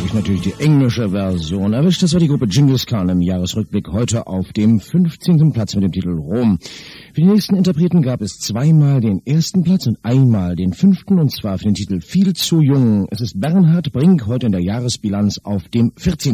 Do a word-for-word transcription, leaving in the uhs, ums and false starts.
habe ich natürlich die englische Version erwischt. Das war die Gruppe Genghis Khan im Jahresrückblick heute auf dem fünfzehnten Platz mit dem Titel Rom. Für die nächsten Interpreten gab es zweimal den ersten Platz und einmal den fünften, und zwar für den Titel Viel zu jung. Es ist Bernhard Brink heute in der Jahresbilanz auf dem vierzehnten